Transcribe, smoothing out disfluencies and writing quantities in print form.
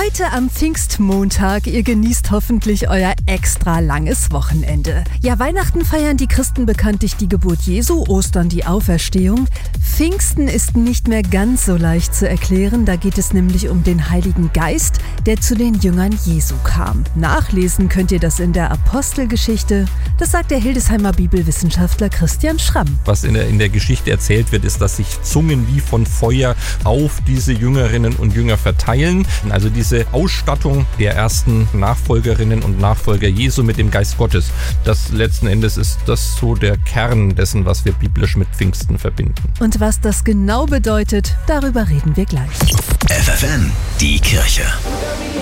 Heute am Pfingstmontag, ihr genießt hoffentlich euer extra langes Wochenende. Ja, Weihnachten feiern die Christen bekanntlich die Geburt Jesu, Ostern die Auferstehung. Pfingsten ist nicht mehr ganz so leicht zu erklären, da geht es nämlich um den Heiligen Geist, der zu den Jüngern Jesu kam. Nachlesen könnt ihr das in der Apostelgeschichte, das sagt der Hildesheimer Bibelwissenschaftler Christian Schramm. Was in der Geschichte erzählt wird, ist, dass sich Zungen wie von Feuer auf diese Jüngerinnen und Jünger verteilen. Also diese Ausstattung der ersten Nachfolgerinnen und Nachfolger Jesu mit dem Geist Gottes, das letzten Endes ist das so der Kern dessen, was wir biblisch mit Pfingsten verbinden. Und was das genau bedeutet, darüber reden wir gleich. FFN, die Kirche.